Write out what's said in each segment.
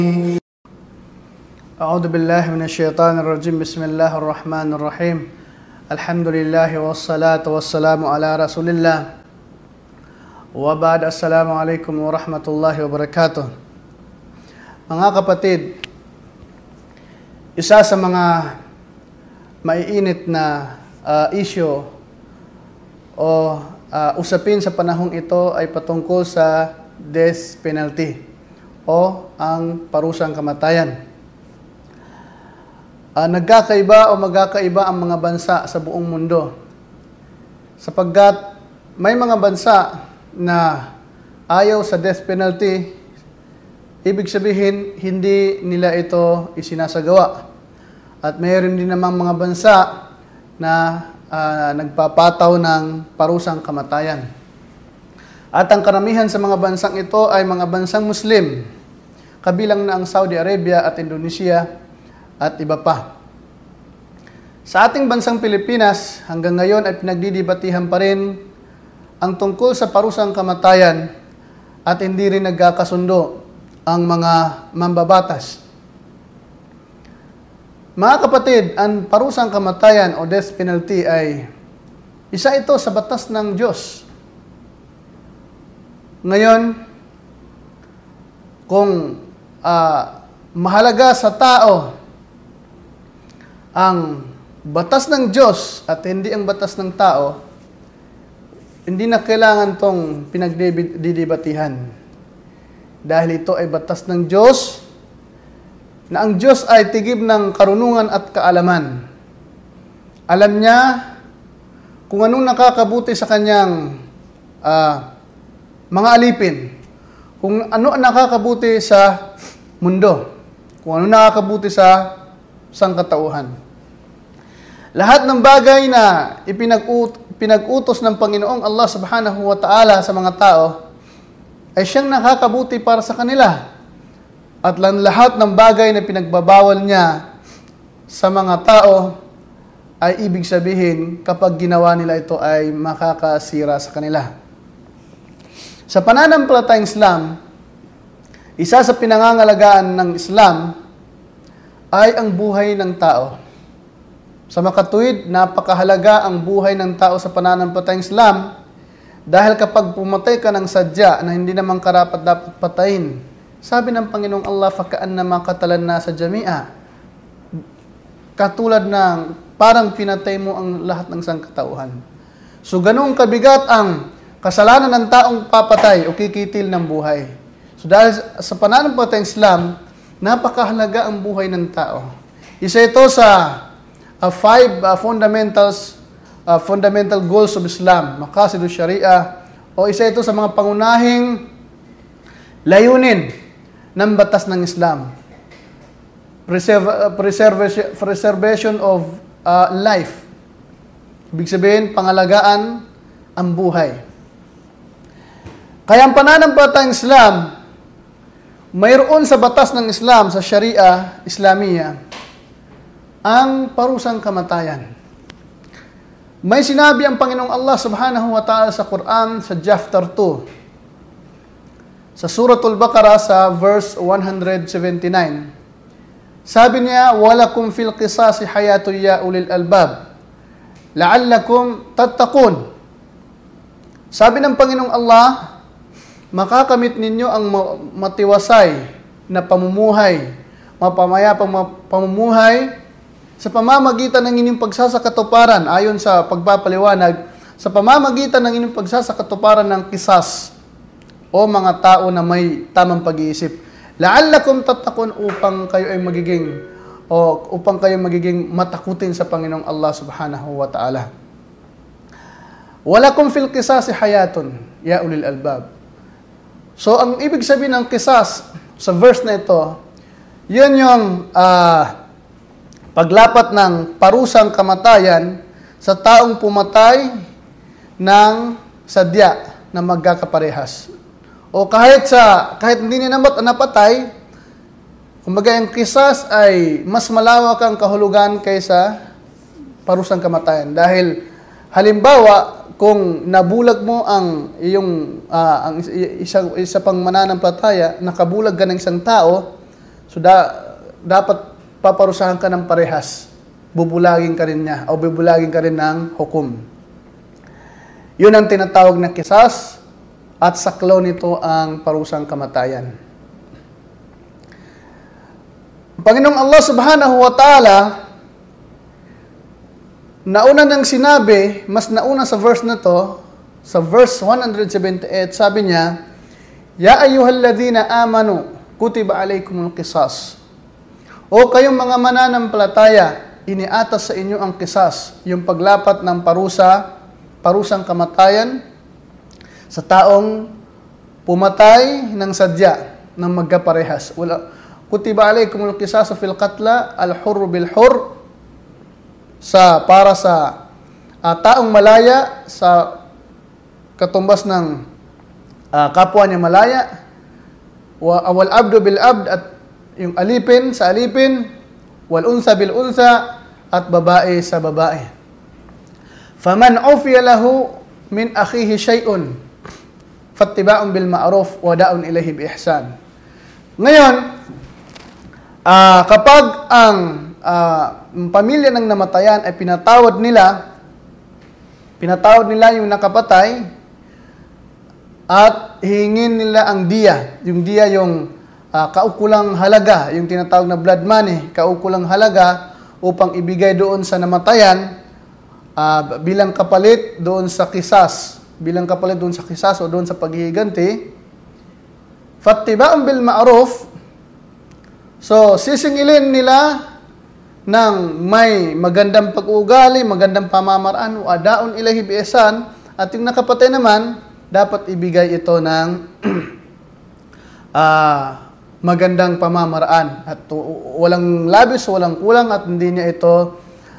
أعوذ بالله من الشيطان الرجيم بسم الله الرحمن الرحيم الحمد لله والصلاة والسلام على رسول الله وبعد السلام عليكم ورحمة الله وبركاته. Mga kapatid, isa sa mga maiinit na issue o usapin sa panahong ito ay patungkol sa death penalty o ang parusang kamatayan. Nagkakaiba o magkakaiba ang mga bansa sa buong mundo sapagkat may mga bansa na ayaw sa death penalty, ibig sabihin hindi nila ito isinasagawa. At mayroon din namang mga bansa na nagpapataw ng parusang kamatayan. At ang karamihan sa mga bansang ito ay mga bansang Muslim, kabilang na ang Saudi Arabia at Indonesia at iba pa. Sa ating bansang Pilipinas, hanggang ngayon ay pinagdidibatihan pa rin ang tungkol sa parusang kamatayan at hindi rin nagkakasundo ang mga mambabatas. Mga kapatid, ang parusang kamatayan o death penalty ay isa ito sa batas ng Diyos. Ngayon, kung mahalaga sa tao ang batas ng Diyos at hindi ang batas ng tao, hindi na kailangan tong pinagdidibatihan. Dahil ito ay batas ng Diyos, na ang Diyos ay tigib ng karunungan at kaalaman. Alam niya kung anong nakakabuti sa kanyang mga alipin, kung ano ang nakakabuti sa mundo, kung ano nakakabuti sa sangkatauhan. Lahat ng bagay na pinag-utos ng Panginoong Allah Subhanahu wa Ta'ala sa mga tao ay siyang nakakabuti para sa kanila. At lahat ng bagay na pinagbabawal niya sa mga tao ay ibig sabihin kapag ginawa nila ito ay makakasira sa kanila. Sa pananampalatayang Islam, isa sa pinangangalagaan ng Islam ay ang buhay ng tao. Sa makatuwid, napakahalaga ang buhay ng tao sa pananampalatayang Islam dahil kapag pumatay ka ng sadya na hindi naman karapat dapat patayin, sabi ng Panginoong Allah, "Faka'annama qatalan nasa jami'a." Katulad ng parang pinatay mo ang lahat ng sangkatauhan. So ganung kabigat ang kasalanan ng taong papatay o kikitil ng buhay. So dahil sa pananampalatayang Islam, napakahalaga ang buhay ng tao. Isa ito sa five fundamental goals of Islam, maqasid Sharia, o isa ito sa mga pangunahing layunin ng batas ng Islam. Preservation of life. Ibig sabihin, pangalagaan ang buhay. Kaya ang pananampalatayang Islam, mayroon sa batas ng Islam, sa Sharia, Islamiyya, ang parusang kamatayan. May sinabi ang Panginoong Allah Subhanahu wa Ta'ala sa Quran sa chapter 2. Sa Suratul Baqarah sa verse 179. Sabi niya, "Walakum fil qisasi hayatun ya ulil albab, la'allakum tattaqun." Sabi ng Panginoong Allah, makakamit ninyo ang matiwasay na pamumuhay, mapayapang pamumuhay sa pamamagitan ng inyong pagsasakatuparan, ayon sa pagpapaliwanag, sa pamamagitan ng inyong pagsasakatuparan ng kisas o mga tao na may tamang pag-iisip. La'allakum tattaqun, upang kayo magiging matakutin sa Panginoong Allah Subhanahu wa Ta'ala. Walakum fil qisasi hayatun ya ulil albab. So, ang ibig sabihin ng kisas sa verse na ito, yun yung paglapat ng parusang kamatayan sa taong pumatay ng sadya na magkakaparehas. O kahit hindi niya napatay, kumbaga ang kisas ay mas malawak ang kahulugan kaysa parusang kamatayan. Dahil halimbawa, kung nabulag mo ang iyong isa pang mananampalataya, nakabulag ka ng isang tao, So, dapat paparusahan ka ng parehas. Bubulagin ka rin niya o bubulagin ka rin ng hukom. Yun ang tinatawag na kisas at saklaw nito ang parusang kamatayan. Ang Panginoong Allah subhanahu wa ta'ala, nauna nang sinabi, mas nauna sa verse na to, sa verse 178, sabi niya, Ya ayyuhalladhina amanu, kutiba alaykumul qisas. O kayong mga mananampalataya, iniatas sa inyo ang kisas, yung paglapat ng parusang kamatayan sa taong pumatay ng sadya ng magkaparehas. Kutiba alaykumul qisas fil qatla al-hurr bil hurr, para sa taong malaya sa katumbas ng kapwa niya malaya, wal abdu bil abd, at yung alipin sa alipin, wal unsa bil unsa, at babae sa babae. Faman ufiya lahu min akhihi shay'un fattiba'un bil ma'ruf wa da'un ilayhi bi ihsan. Ngayon, kapag ang pamilya ng namatayan ay pinatawad nila yung nakapatay at hingin nila ang diya. Yung diya yung kaukulang halaga, yung tinatawag na blood money, kaukulang halaga upang ibigay doon sa namatayan bilang kapalit doon sa kisas, o doon sa paghihiganti. Fattiba'un bil ma'ruf, so sisingilin nila ng may magandang pag-uugali, magandang pamamaraan, wa da'un ilayhi bi ihsan, at yung nakapatay naman dapat ibigay ito ng magandang pamamaraan at walang labis, walang kulang, at hindi niya ito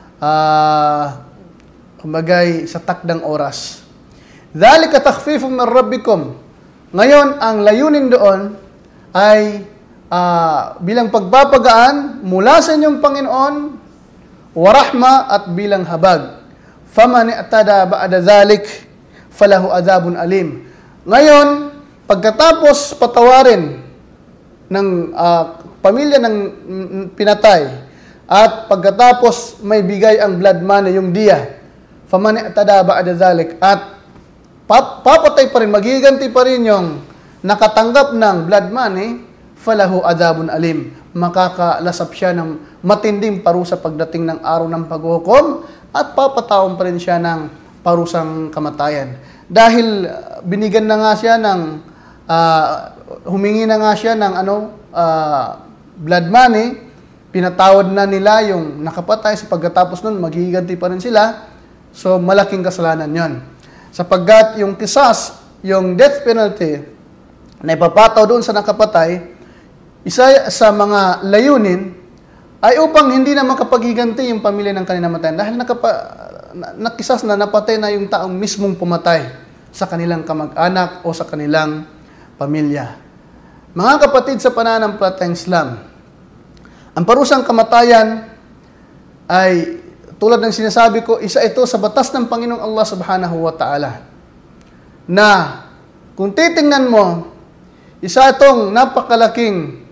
kumagay sa takdang oras. Dhalika takhfifun min rabbikum. Ngayon, ang layunin doon ay bilang pagpapagaan mula sa inyong Panginoon, warahma, at bilang habag. Faman i'tada ba'da dhalik falahu adhabun alim. Ngayon, pagkatapos patawarin ng pamilya ng pinatay at pagkatapos may bigay ang blood money, yung diya, faman i'tada ba'da dhalik, at papatay pa rin, maghiganti pa rin yung nakatanggap ng blood money, falahu adhabun alim. Makakalasap siya ng matinding parusa pagdating ng araw ng paghuhukom, at papatawan pa rin siya ng parusang kamatayan. Dahil binigyan na nga siya ng humingi na nga siya ng blood money, pinatawad na nila yung nakapatay, sa pagkatapos nun maghihiganti pa rin sila. So malaking kasalanan yon, sapagkat yung kisas, yung death penalty na ipapataw doon sa nakapatay, isa sa mga layunin ay upang hindi na makapaghiganti yung pamilya ng kanilang namatayan, dahil nakisas na, napatay na yung taong mismong pumatay sa kanilang kamag-anak o sa kanilang pamilya. Mga kapatid sa pananampalatayang Islam, ang parusang kamatayan ay tulad ng sinasabi ko, isa ito sa batas ng Panginoong Allah subhanahu wa ta'ala, na kung titingnan mo, isa itong napakalaking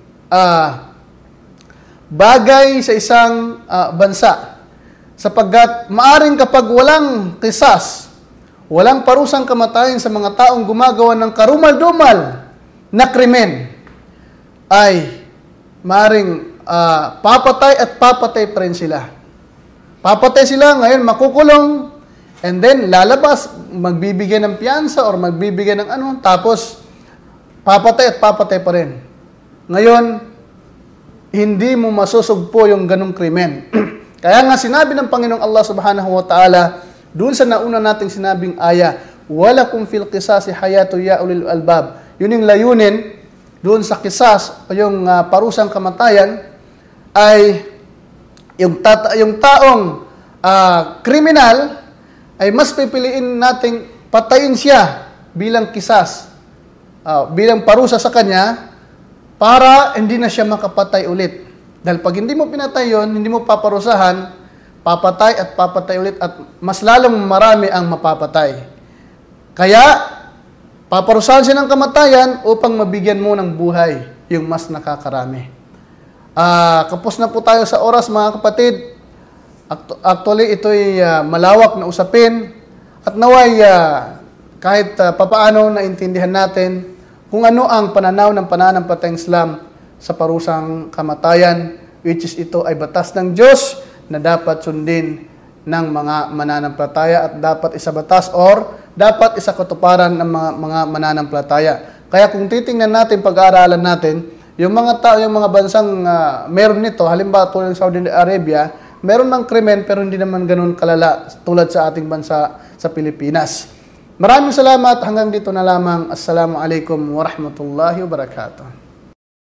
bagay sa isang bansa, sapagkat maaring kapag walang kisas, walang parusang kamatayan sa mga taong gumagawa ng karumal-dumal na krimen, ay maaring papatay at papatay pa rin sila. Papatay sila, ngayon makukulong, and then lalabas, magbibigay ng piyansa or magbibigay ng tapos papatay at papatay pa rin. Ngayon, hindi mo masusugpo yung ganong krimen. Kaya nga sinabi ng Panginoong Allah subhanahu wa ta'ala, doon sa nauna nating sinabing aya, walakum fil qisasi hayatu ya ulil albab. Yun yung layunin, doon sa kisas o yung parusang kamatayan, ay yung taong kriminal ay mas pipiliin nating patayin siya bilang kisas, bilang parusa sa kanya, para hindi na siya makapatay ulit. Dahil pag hindi mo pinatay yun, hindi mo paparusahan, papatay at papatay ulit, at mas lalong marami ang mapapatay. Kaya, paparusahan siya ng kamatayan upang mabigyan mo ng buhay yung mas nakakarami. Kapos na po tayo sa oras, mga kapatid. Actually, ito'y malawak na usapin at naway kahit papaano naintindihan natin kung ano ang pananaw ng pananampalatayang Islam sa parusang kamatayan, which is ito ay batas ng Diyos na dapat sundin ng mga mananampalataya at dapat isa batas or dapat isa katuparan ng mga mananampalataya. Kaya kung titingnan natin, pag-aaralan natin, yung mga bansang meron nito, halimbawa tulad ng Saudi Arabia, meron ng krimen pero hindi naman ganun kalala tulad sa ating bansa sa Pilipinas. Maraming salamat. Hanggang dito na lamang. Assalamualaikum warahmatullahi wabarakatuh.